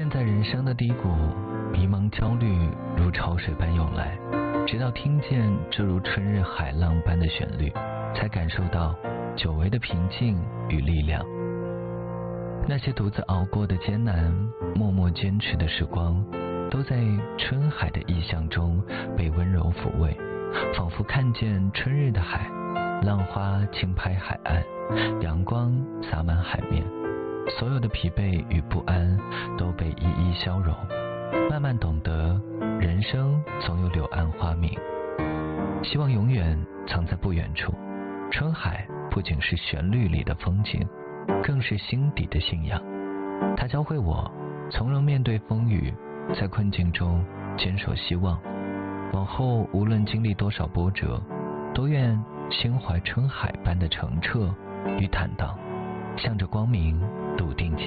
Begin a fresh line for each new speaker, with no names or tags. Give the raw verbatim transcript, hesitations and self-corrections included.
站在人生的低谷，迷茫焦虑如潮水般涌来，直到听见这如春日海浪般的旋律，才感受到久违的平静与力量。那些独自熬过的艰难，默默坚持的时光，都在春海的意象中被温柔抚慰，仿佛看见春日的海，浪花轻拍海岸，阳光洒满海面，所有的疲惫与不安都被一一消融，慢慢懂得人生总有柳暗花明，希望永远藏在不远处。春海不仅是旋律里的风景，更是心底的信仰。它教会我从容面对风雨，在困境中坚守希望。往后无论经历多少波折，都愿心怀春海般的澄澈与坦荡，向着光明笃定前